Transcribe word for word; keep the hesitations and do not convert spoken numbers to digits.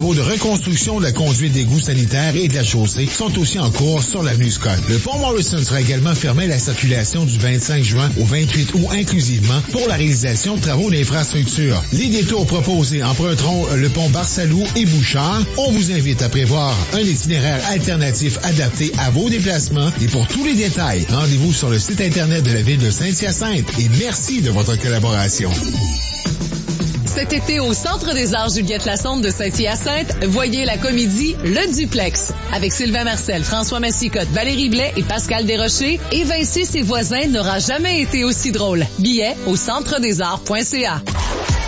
travaux de reconstruction de la conduite d'égout sanitaire et de la chaussée sont aussi en cours sur l'avenue Scott. Le pont Morrison sera également fermé à la circulation du vingt-cinq juin au vingt-huit août inclusivement pour la réalisation de travaux d'infrastructure. Les détours proposés emprunteront le pont Barsalou et Bouchard. On vous invite à prévoir un itinéraire alternatif adapté à vos déplacements et pour tous les détails, rendez-vous sur le site Internet de la ville de Saint-Hyacinthe et merci de votre collaboration. Cet été, au Centre des arts Juliette Lassonde de Saint-Hyacinthe, voyez la comédie Le Duplex. Avec Sylvain Marcel, François Massicotte, Valérie Blais et Pascal Desrochers, évincer ses voisins n'aura jamais été aussi drôle. Billets au centre des arts point c a.